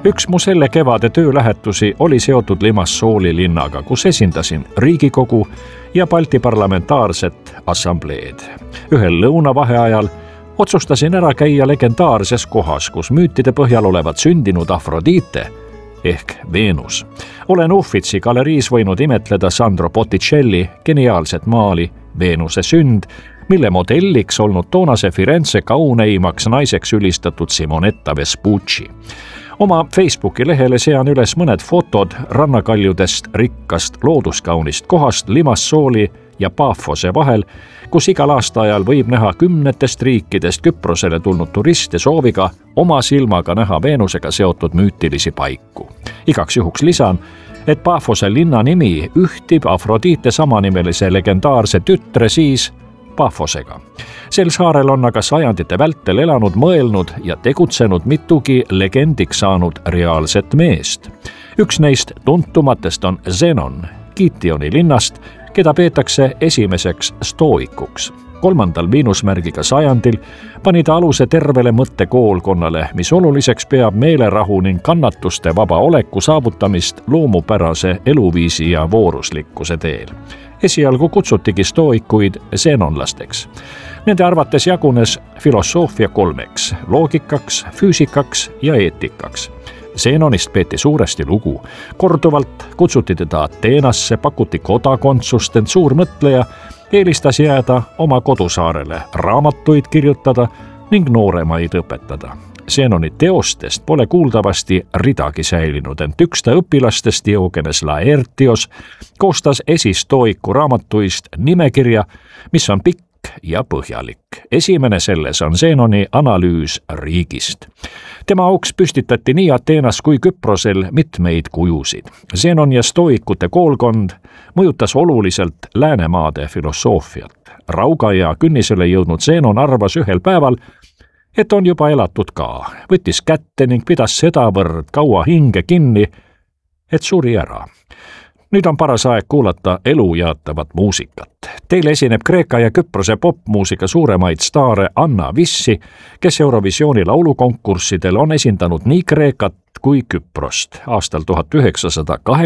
Üks mu selle kevade töölähetusi oli seotud Limassooli linnaga, kus esindasin Riigikogu ja Balti Parlamentaarset Assambleed. Ühel lõunavaheajal otsustasin ära käia legendaarses kohas, kus müütide põhjal olevat sündinud Afrodite ehk Veenus. Olen Uffitsi galeriis võinud imetleda Sandro Botticelli geniaalset maali Veenuse sünd, mille modelliks olnud toonase Firenze kauneimaks naiseks ülistatud Simonetta Vespucci. Oma Facebooki lehele sean üles mõned fotod rannakaljudest rikkast looduskaunist kohast Limassooli ja Pafose vahel, kus igal aastaajal võib näha 10 riikidest Küprosele tulnud turiste sooviga oma silmaga näha Veenusega seotud müütilisi paiku. Igaks juhuks lisan, et Pafose linna nimi ühtib Afrodite samanimelise legendaarse tütre siis Pafosega. Sel saarel on aga sajandite vältel elanud, mõelnud ja tegutsenud mitugi legendiks saanud reaalset meest. Üks neist tuntumatest on Zenon, Kiitioni linnast, keda peetakse esimeseks stooikuks. 3. miinusmärgiga sajandil pani ta aluse tervele mõttekoolkonnale, mis oluliseks peab meelerahu ning kannatuste vaba oleku saavutamist loomupärase eluviisi ja vooruslikkuse teel. Esialgu kutsutigi stooikuid zenonlasteks. Nende arvates jagunes filosoofia 3: loogikaks, füüsikaks ja eetikaks. Zenonist peeti suuresti lugu. Korduvalt kutsuti teda Ateenasse, pakuti kodakondsust, ent suur mõtleja eelistas jääda oma kodusaarele, raamatuid kirjutada ning nooremaid õpetada. Zenoni teostest pole kuuldavasti ridagi säilinud, ent üks ta õpilastest, Diogenes Laertios, koostas esistooiku raamatuist nimekirja, mis on pikk ja põhjalik. Esimene selles on Zenoni analüüs riigist. Tema auks püstitati nii Ateenas kui Küprosel mitmeid kujusid. Zenon ja stooikute koolkond mõjutas oluliselt Läänemaade filosoofiat. Rauga ja künnisele jõudnud Zenon arvas ühel päeval, et on juba elatud ka, võttis kätte ning pidas sedavõrd kaua hinge kinni, et suri ära. Nüüd on paras aeg kuulata elu jaatavat muusikat. Teil esineb Kreeka ja Küprose popmuusika suuremaid staare Anna Vissi, kes Eurovisiooni laulukonkurssidel on esindanud nii Kreekat kui Küprost. Aastal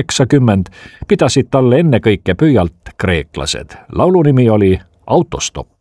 1980 pidasid talle ennekõike pöialt kreeklased. Laulu nimi oli Autostop.